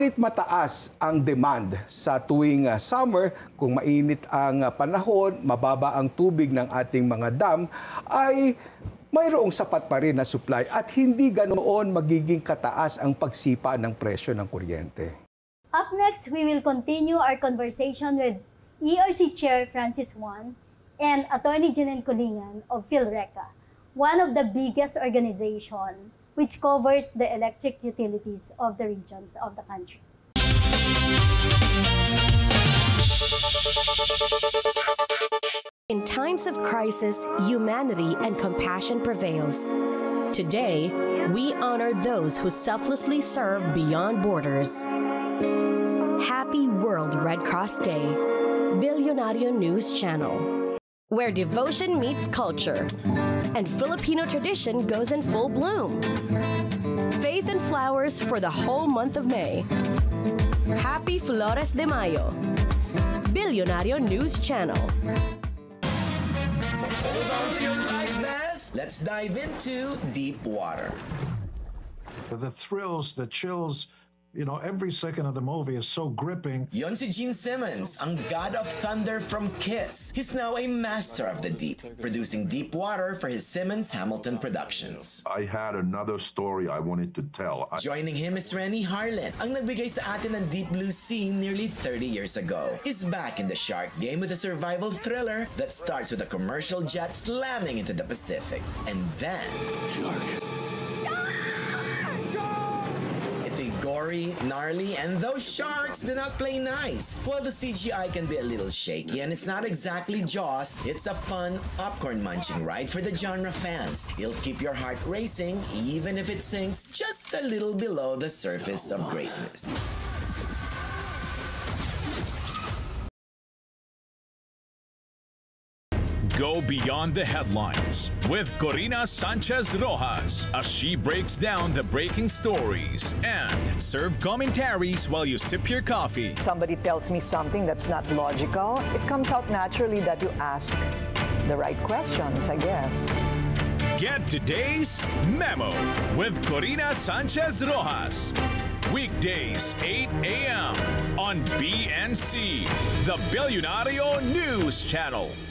Bakit mataas ang demand sa tuwing summer kung mainit ang panahon, mababa ang tubig ng ating mga dam, ay mayroong sapat pa rin na supply at hindi ganoon magiging kataas ang pagsipa ng presyo ng kuryente. Up next, we will continue our conversation with ERC Chair Francis Juan and Attorney Janine Colingan of PhilReca, one of the biggest organizations which covers the electric utilities of the regions of the country. In times of crisis, humanity and compassion prevails. Today, we honor those who selflessly serve beyond borders. Happy World Red Cross Day, Billionario News Channel, where devotion meets culture and Filipino tradition goes in full bloom. Faith and flowers for the whole month of May. Happy Flores de Mayo, Billionario News Channel. Hold on to your life vests. Let's dive into deep water. The thrills, the chills, every second of the movie is so gripping. Yon si Gene Simmons, ang God of Thunder from Kiss. He's now a master of the deep, producing Deep Water for his Simmons Hamilton Productions. I had another story I wanted to tell. Joining him is Rennie Harlan, ang nagbigay sa atin ng Deep Blue Sea nearly 30 years ago. He's back in the shark game with a survival thriller that starts with a commercial jet slamming into the Pacific. And then... gory, gnarly, and those sharks do not play nice. While the CGI can be a little shaky and it's not exactly Jaws, it's a fun, popcorn-munching ride for the genre fans. It'll keep your heart racing even if it sinks just a little below the surface of greatness. Go beyond the headlines with Corina Sanchez Rojas as she breaks down the breaking stories and serve commentaries while you sip your coffee. Somebody tells me something that's not logical, it comes out naturally that you ask the right questions, I guess. Get today's Memo with Corina Sanchez Rojas. Weekdays, 8 a.m. on BNC, the Billionario News Channel.